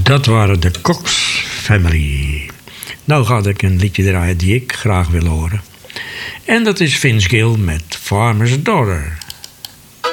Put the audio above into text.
Dat waren de Cox Family. Nou ga ik een liedje draaien die ik graag wil horen. En dat is Vince Gill met Farmer's Daughter.